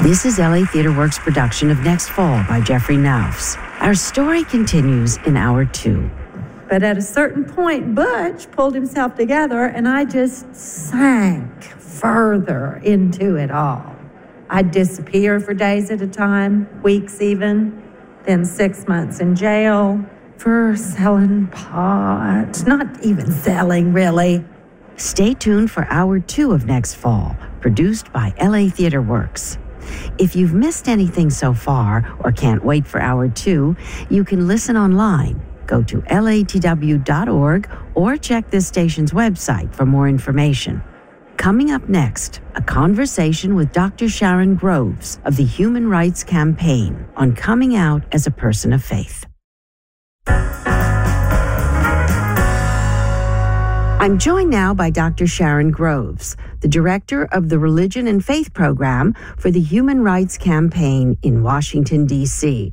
This is LA Theater Works' production of Next Fall by Jeffrey Naufs. Our story continues in Hour 2. But at a certain point, Butch pulled himself together, and I just sank further into it all. I'd disappear for days at a time, weeks even, then 6 months in jail for selling pot. Not even selling, really. Stay tuned for Hour 2 of Next Fall, produced by LA Theater Works. If you've missed anything so far or can't wait for Hour 2, you can listen online. Go to latw.org or check this station's website for more information. Coming up next, a conversation with Dr. Sharon Groves of the Human Rights Campaign on coming out as a person of faith. I'm joined now by Dr. Sharon Groves, the director of the Religion and Faith Program for the Human Rights Campaign in Washington, D.C.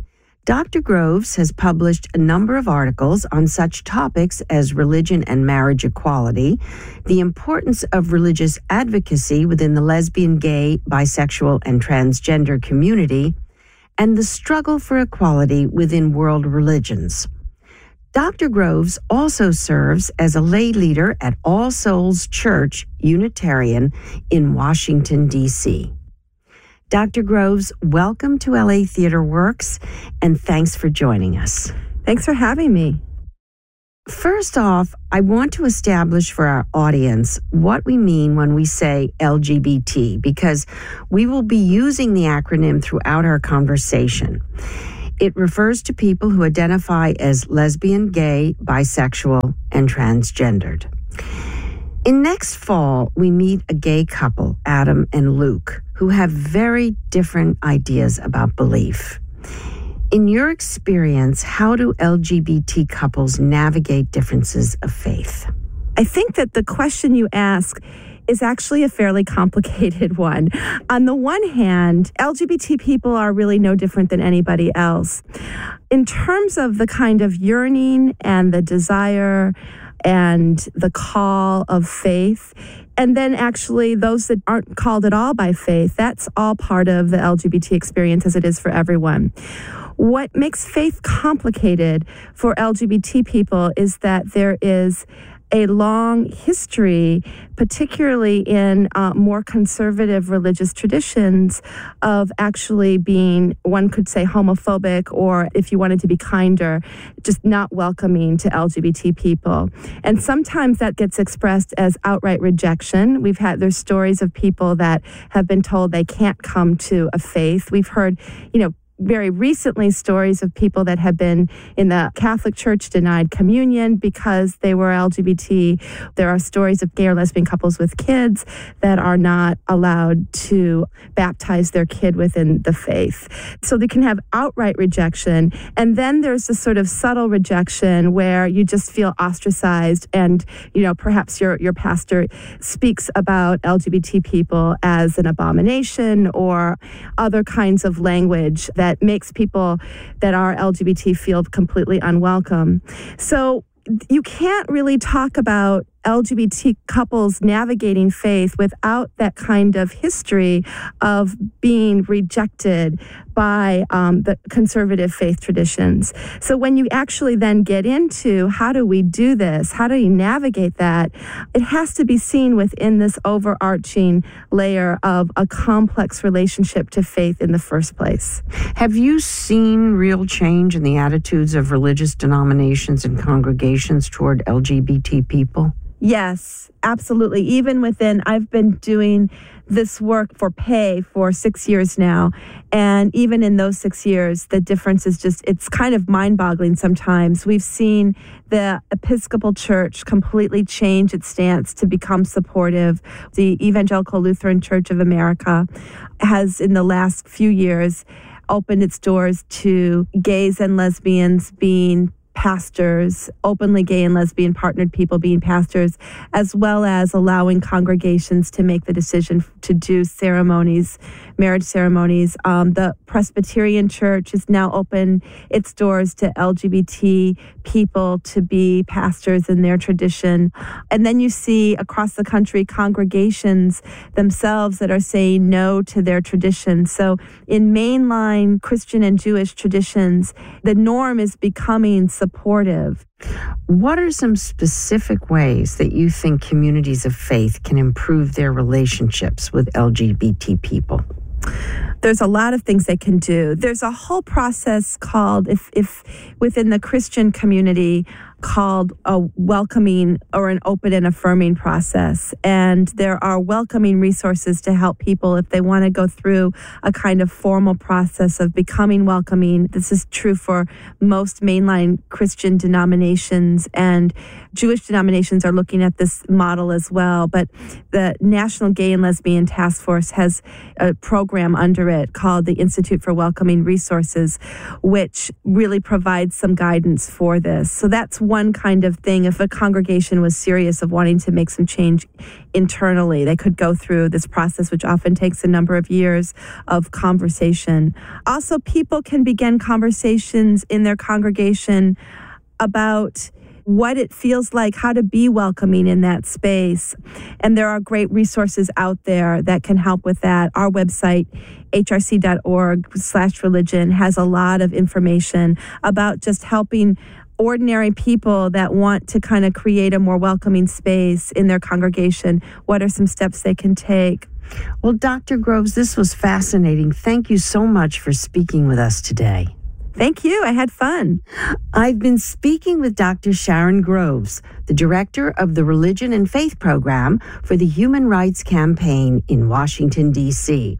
Dr. Groves has published a number of articles on such topics as religion and marriage equality, the importance of religious advocacy within the lesbian, gay, bisexual, and transgender community, and the struggle for equality within world religions. Dr. Groves also serves as a lay leader at All Souls Church Unitarian in Washington, D.C. Dr. Groves, welcome to LA Theater Works, and thanks for joining us. Thanks for having me. First off, I want to establish for our audience what we mean when we say LGBT, because we will be using the acronym throughout our conversation. It refers to people who identify as lesbian, gay, bisexual, and transgendered. In Next Fall, we meet a gay couple, Adam and Luke, who have very different ideas about belief. In your experience, how do LGBT couples navigate differences of faith? I think that the question you ask is actually a fairly complicated one. On the one hand, LGBT people are really no different than anybody else. In terms of the kind of yearning and the desire and the call of faith, and then actually those that aren't called at all by faith, that's all part of the LGBT experience as it is for everyone. What makes faith complicated for LGBT people is that there is a long history, particularly in more conservative religious traditions, of actually being, one could say, homophobic, or if you wanted to be kinder, just not welcoming to LGBT people. And sometimes that gets expressed as outright rejection. There's stories of people that have been told they can't come to a faith. We've heard, very recently stories of people that have been in the Catholic Church denied communion because they were LGBT. There are stories of gay or lesbian couples with kids that are not allowed to baptize their kid within the faith. So they can have outright rejection. And then there's this sort of subtle rejection where you just feel ostracized, and, perhaps your pastor speaks about LGBT people as an abomination or other kinds of language that makes people that are LGBT feel completely unwelcome. So you can't really talk about LGBT couples navigating faith without that kind of history of being rejected by the conservative faith traditions. So when you actually then get into how do we do this, how do you navigate that, it has to be seen within this overarching layer of a complex relationship to faith in the first place. Have you seen real change in the attitudes of religious denominations and congregations toward LGBT people? Yes, absolutely. Even within, I've been doing this work for PAY for 6 years now. And even in those 6 years, the difference is it's kind of mind-boggling sometimes. We've seen the Episcopal Church completely change its stance to become supportive. The Evangelical Lutheran Church of America has, in the last few years, opened its doors to gays and lesbians being pastors, openly gay and lesbian partnered people being pastors, as well as allowing congregations to make the decision to do ceremonies, marriage ceremonies. The Presbyterian Church is now open its doors to LGBT people to be pastors in their tradition. And then you see across the country congregations themselves that are saying no to their tradition. So in mainline Christian and Jewish traditions, the norm is becoming supportive. What are some specific ways that you think communities of faith can improve their relationships with LGBT people? There's a lot of things they can do. There's a whole process called, if within the Christian community, called a welcoming or an open and affirming process. And there are welcoming resources to help people if they want to go through a kind of formal process of becoming welcoming. This is true for most mainline Christian denominations, and Jewish denominations are looking at this model as well. But the National Gay and Lesbian Task Force has a program under it called the Institute for Welcoming Resources, which really provides some guidance for this. So that's one kind of thing. If a congregation was serious of wanting to make some change internally, they could go through this process, which often takes a number of years of conversation. Also, people can begin conversations in their congregation about what it feels like, how to be welcoming in that space. And there are great resources out there that can help with that. Our website, hrc.org/religion, has a lot of information about just helping ordinary people that want to kind of create a more welcoming space in their congregation. What are some steps they can take? Well, Dr. Groves, this was fascinating. Thank you so much for speaking with us today. Thank you. I had fun. I've been speaking with Dr. Sharon Groves, the director of the Religion and Faith Program for the Human Rights Campaign in Washington, D.C.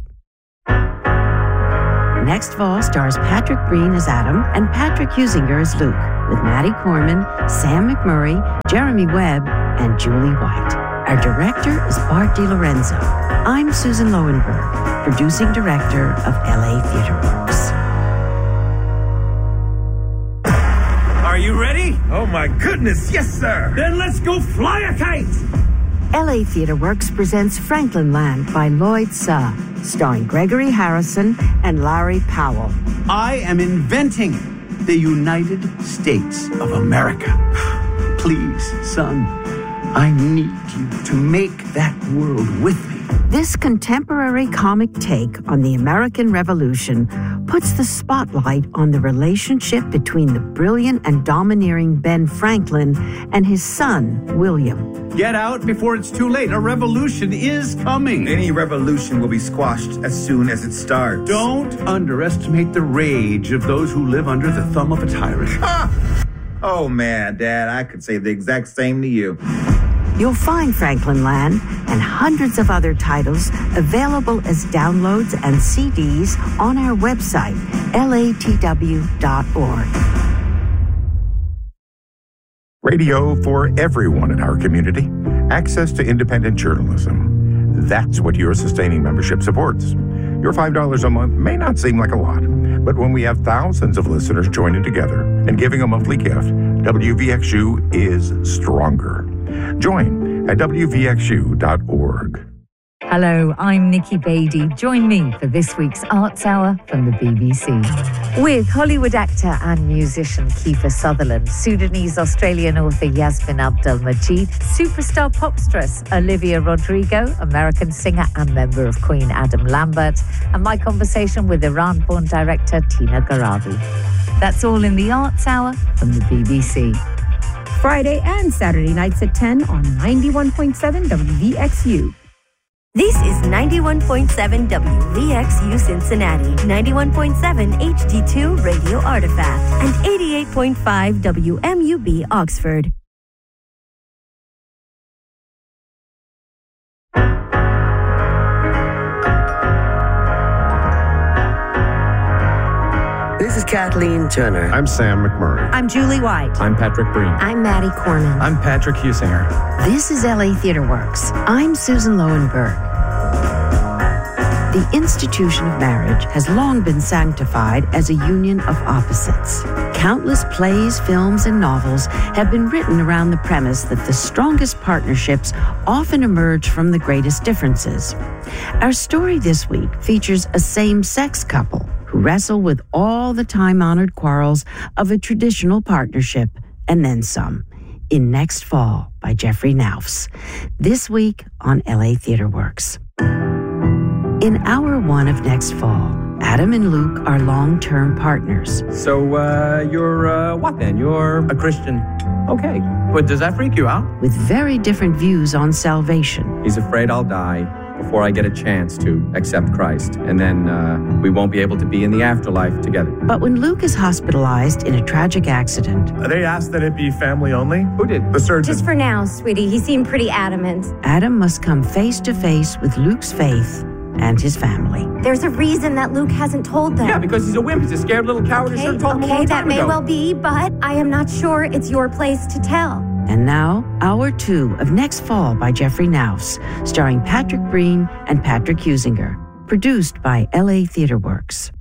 Next Fall stars Patrick Breen as Adam and Patrick Husinger as Luke, with Maddie Corman, Sam McMurray, Jeremy Webb, and Julie White. Our director is Bart DiLorenzo. I'm Susan Lowenberg, producing director of LA Theater Works. Are you ready? Oh my goodness, yes sir! Then let's go fly a kite! LA Theater Works presents Franklin Land by Lloyd Suh, starring Gregory Harrison and Larry Powell. I am inventing the United States of America. Please, son, I need you to make that world with me. This contemporary comic take on the American Revolution puts the spotlight on the relationship between the brilliant and domineering Ben Franklin and his son, William. Get out before it's too late. A revolution is coming. Any revolution will be squashed as soon as it starts. Don't underestimate the rage of those who live under the thumb of a tyrant. Ha! Oh man, Dad, I could say the exact same to you. You'll find Franklin Land and hundreds of other titles available as downloads and CDs on our website, latw.org. Radio for everyone in our community. Access to independent journalism. That's what your sustaining membership supports. Your $5 a month may not seem like a lot, but when we have thousands of listeners joining together and giving a monthly gift, WVXU is stronger. Join at WVXU.org. Hello, I'm Nikki Beatty. Join me for this week's Arts Hour from the BBC. With Hollywood actor and musician Kiefer Sutherland, Sudanese-Australian author Yasmin Abdel-Majid, superstar popstress Olivia Rodrigo, American singer and member of Queen Adam Lambert, and my conversation with Iran-born director Tina Garavi. That's all in the Arts Hour from the BBC. Friday and Saturday nights at 10 on 91.7 WVXU. This is 91.7 WVXU Cincinnati, 91.7 HD2 Radio Artifact, and 88.5 WMUB Oxford. This is Kathleen Turner. I'm Sam McMurray. I'm Julie White. I'm Patrick Breen. I'm Maddie Corman. I'm Patrick Husinger. This is LA Theater Works. I'm Susan Lowenberg. The institution of marriage has long been sanctified as a union of opposites. Countless plays, films, and novels have been written around the premise that the strongest partnerships often emerge from the greatest differences. Our story this week features a same-sex couple who wrestle with all the time-honored quarrels of a traditional partnership, and then some, in Next Fall by Jeffrey Naufs. This week on LA Theatre Works. In hour one of Next Fall, Adam and Luke are long-term partners. So, you're, what then? You're a Christian. Okay. But does that freak you out? With very different views on salvation. He's afraid I'll die before I get a chance to accept Christ. And then, we won't be able to be in the afterlife together. But when Luke is hospitalized in a tragic accident... They asked that it be family only? Who did? The surgeon. Just for now, sweetie. He seemed pretty adamant. Adam must come face to face with Luke's faith and his family. There's a reason that Luke hasn't told them. Yeah, because he's a wimp. He's a scared little coward. He should have told them a long that time may ago. well be, but I am not sure it's your place to tell. And now, hour two of Next Fall by Jeffrey Naufs, starring Patrick Breen and Patrick Husinger. Produced by LA Theatre Works.